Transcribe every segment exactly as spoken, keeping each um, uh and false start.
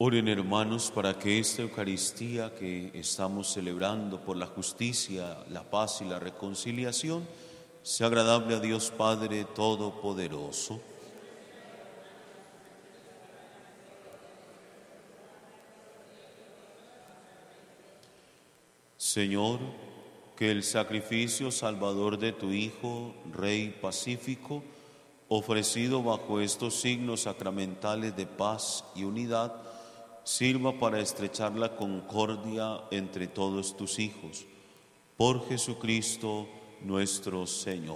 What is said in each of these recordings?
Oren, hermanos, para que esta Eucaristía que estamos celebrando por la justicia, la paz y la reconciliación sea agradable a Dios Padre Todopoderoso. Señor, que el sacrificio salvador de tu Hijo, Rey pacífico, ofrecido bajo estos signos sacramentales de paz y unidad, sirva para estrechar la concordia entre todos tus hijos. Por Jesucristo nuestro Señor.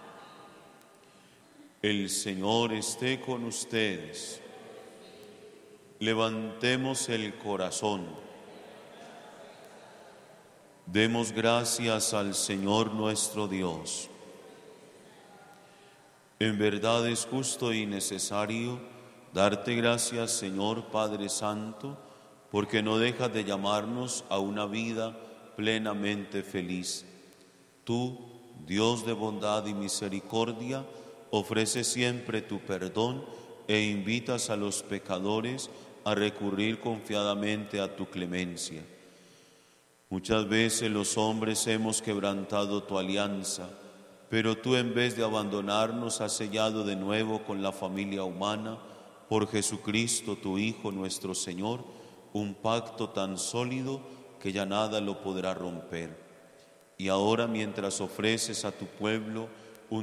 El Señor esté con ustedes. Levantemos el corazón. Demos gracias al Señor nuestro Dios. En verdad es justo y necesario darte gracias, Señor Padre Santo, porque no dejas de llamarnos a una vida plenamente feliz. Tú, Dios de bondad y misericordia, ofreces siempre tu perdón e invitas a los pecadores a recurrir confiadamente a tu clemencia. Muchas veces los hombres hemos quebrantado tu alianza, pero tú, en vez de abandonarnos, has sellado de nuevo con la familia humana, por Jesucristo tu Hijo nuestro Señor, un pacto tan sólido que ya nada lo podrá romper. Y ahora, mientras ofreces a tu pueblo